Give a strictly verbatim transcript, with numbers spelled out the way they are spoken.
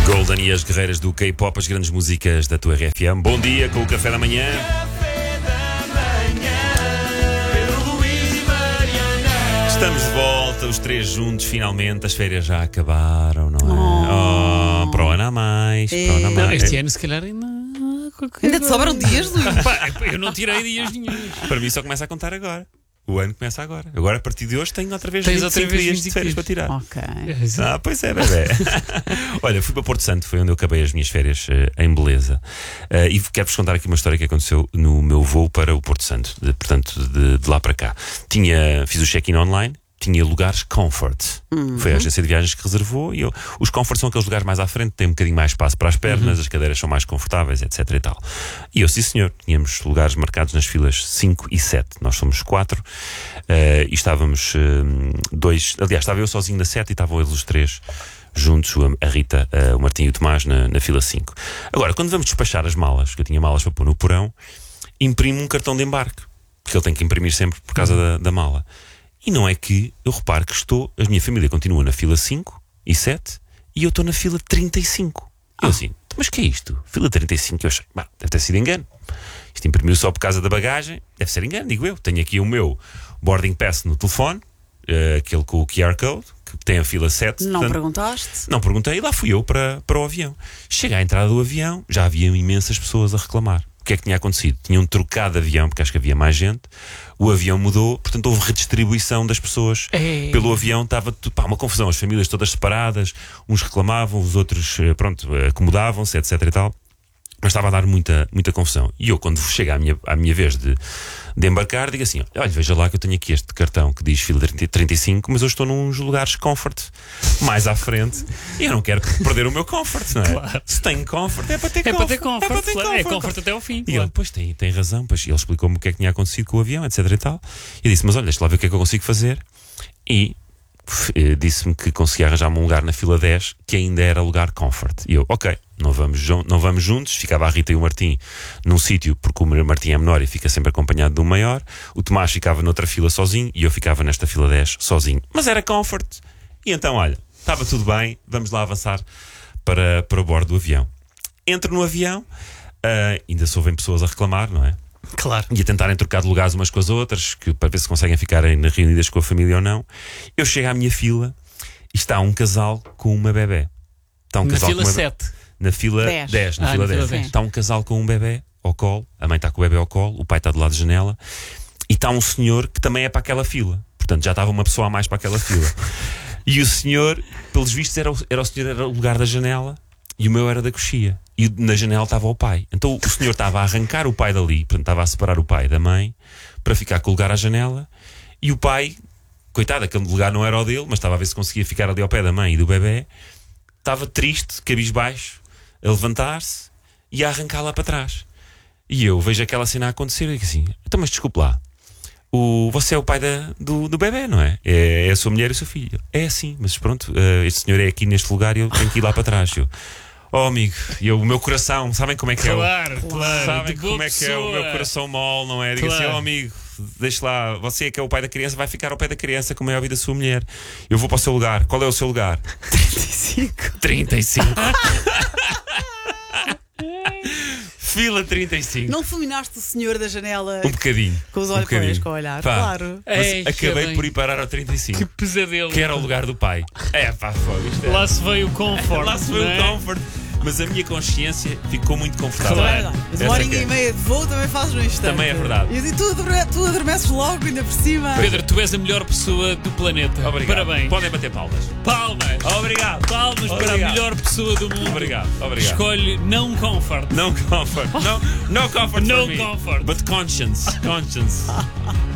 Golden e as guerreiras do K-pop, as grandes músicas da tua R F M. Bom dia com o Café da Manhã. Café da Manhã, Pedro, Luís e Mariana. Estamos de volta, os três juntos, finalmente. As férias já acabaram, não é? Oh, para o ano a mais. Para o ano a Não, mais. este ano, se calhar, ainda. Ainda te sobram dias, Luís? Pá, eu não tirei dias nenhum. Para mim só começa a contar agora. O ano começa agora. Agora, a partir de hoje, tenho outra vez Tens vinte e outra cinco vez dias vinte e de cinco férias para dias. tirar. Ok. Ah, pois é, bebê. Olha, fui para Porto Santo, foi onde eu acabei as minhas férias uh, em beleza. Uh, e quero-vos contar aqui uma história que aconteceu no meu voo para o Porto Santo, de, portanto, de, de lá para cá. Tinha, fiz o check-in online. Tinha lugares comfort. Uhum. Foi a agência de viagens que reservou. E eu, os comfort são aqueles lugares mais à frente, têm um bocadinho mais espaço para as pernas, uhum. As cadeiras são mais confortáveis, etc e tal. E eu, sim senhor, tínhamos lugares marcados nas filas cinco e sete. Nós somos quatro uh, e estávamos uh, dois. Aliás, estava eu sozinho na sete e estavam eles os três juntos, a Rita, uh, o Martim e o Tomás na, na fila cinco. Agora, quando vamos despachar as malas, que eu tinha malas para pôr no porão, imprimo um cartão de embarque, porque ele tem que imprimir sempre por causa uhum. da, da mala. E não é que eu reparo que estou, a minha família continua na fila cinco e sete e eu estou na fila trinta e cinco. E eu assim, mas que é isto? Fila trinta e cinco? Eu achei, bah, deve ter sido engano. Isto imprimiu só por causa da bagagem, deve ser engano, digo eu. Tenho aqui o meu boarding pass no telefone, uh, aquele com o Q R Code, que tem a fila sete. Não portanto, perguntaste? Não perguntei, e lá fui eu para, para o avião. Chega à entrada do avião, já havia imensas pessoas a reclamar. O que é que tinha acontecido? Tinham trocado de avião, porque acho que havia mais gente. O avião mudou, portanto houve redistribuição das pessoas Ei. pelo avião. Estava tudo, pá, uma confusão, as famílias todas separadas, uns reclamavam, os outros, pronto, acomodavam-se, etc e tal. Mas estava a dar muita, muita confusão. E eu, quando chega à minha, à minha vez de, de embarcar, digo assim: olha, veja lá que eu tenho aqui este cartão que diz fila trinta e cinco, mas eu estou nos lugares comfort, mais à frente, e eu não quero perder o meu comfort, não é? Claro. Se tenho comfort, é para ter É comfort. para ter comfort, é para ter claro. comfort. É comfort até ao fim. E Claro. ele, pois tem, tem razão, pois ele explicou-me o que é que tinha acontecido com o avião, etc e tal. E eu disse: mas olha, deixa lá ver o que é que eu consigo fazer. E disse-me que conseguia arranjar-me um lugar na fila dez, que ainda era lugar comfort. E eu, ok, não vamos, não vamos juntos. Ficava a Rita e o Martim num sítio, porque o Martim é menor e fica sempre acompanhado de um maior. O Tomás ficava noutra fila sozinho e eu ficava nesta fila dez sozinho. Mas era comfort. E então, olha, estava tudo bem, vamos lá avançar para, para o bordo do avião. Entro no avião, uh, ainda se ouvem pessoas a reclamar, não é? Claro. E a tentarem trocar de lugares umas com as outras, que, para ver se conseguem ficar reunidas com a família ou não. Eu chego à minha fila e está um casal com uma bebé. Está um Na casal fila com uma... sete. Na fila dez. dez. Na Ah, fila na fila dez. dez. Está um casal com um bebé ao colo. A mãe está com o bebé ao colo, o pai está do lado da janela. E está um senhor que também é para aquela fila. Portanto, já estava uma pessoa a mais para aquela fila. E o senhor, pelos vistos, era o, era o senhor era o lugar da janela e o meu era da coxia. E na janela estava o pai. Então o senhor estava a arrancar o pai dali, portanto estava a separar o pai da mãe para ficar com o lugar à janela. E o pai, coitado, aquele lugar não era o dele, mas estava a ver se conseguia ficar ali ao pé da mãe e do bebé. Estava triste, cabisbaixo, a levantar-se e a arrancar lá para trás. E eu vejo aquela cena a acontecer e digo assim: então, mas desculpe lá, o, você é o pai da, do, do bebé, não é? é? É a sua mulher e o seu filho. É assim, mas pronto, uh, este senhor é aqui neste lugar e eu tenho que ir lá para trás. Eu, oh amigo, e eu, o meu coração, sabem como é que Claro, é? O, claro. Sabem De como boa é que é o meu pessoa. coração mole, não é? Digo Claro. assim: oh amigo, deixe lá, você que é o pai da criança, vai ficar ao pé da criança, como é a vida da sua mulher. Eu vou para o seu lugar. Qual é o seu lugar? trinta e cinco. trinta e cinco. Fila trinta e cinco. Não fulminaste o senhor da janela Um bocadinho. com os um olhos bocadinho. com o olhar? Pá, Claro. Mas Ei, acabei bem. por ir parar ao trinta e cinco. Que pesadelo. Que era o lugar do pai. É pá, fogo. Isto é. Lá se veio o comfort. Lá se foi não o é? comfort. Mas a minha consciência ficou muito confortável. Também é verdade. Mas uma Essa horinha que é. e meia de voo também fazes no instante. Também é verdade. E tu, adorme- tu adormeces logo, ainda por cima. Pedro, tu és a melhor pessoa do planeta. Obrigado. Parabéns. Podem bater palmas. Palmas. Obrigado. Palmas para a Obrigado. melhor pessoa do mundo. Obrigado. Obrigado. Escolhe não comfort. No comfort. No, no comfort No for me. comfort. But conscience. Conscience.